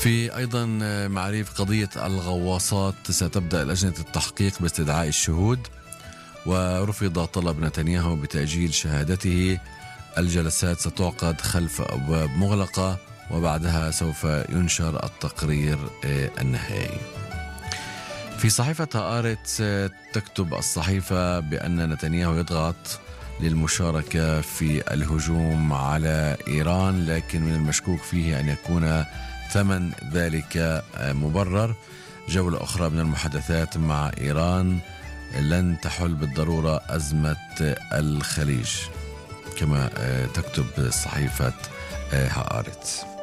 في أيضا معريف قضية الغواصات، ستبدأ لجنة التحقيق باستدعاء الشهود، ورفض طلب نتنياهو بتأجيل شهادته. الجلسات ستعقد خلف أبواب مغلقة، وبعدها سوف ينشر التقرير النهائي. في صحيفة هآرتس تكتب الصحيفة بأن نتنياهو يضغط للمشاركة في الهجوم على إيران، لكن من المشكوك فيه أن يكون ثمن ذلك مبرر. جولة أخرى من المحادثات مع إيران لن تحل بالضرورة أزمة الخليج، كما تكتب صحيفة هآرتس.